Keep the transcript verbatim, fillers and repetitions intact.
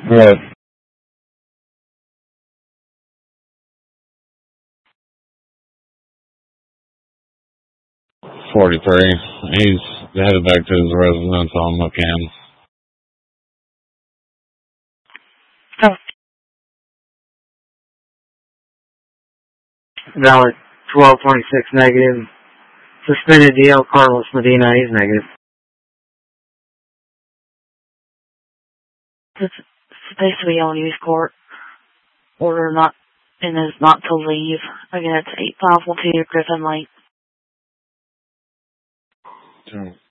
What? forty-three. He's headed back to his residence on McCann. Oh. Valid twelve twenty-six negative. Suspended D L Carlos Medina, he's negative. It's supposed to be on youth court. Order not, and is not to leave. Again, it's eight five one two Griffin Lake. Sure.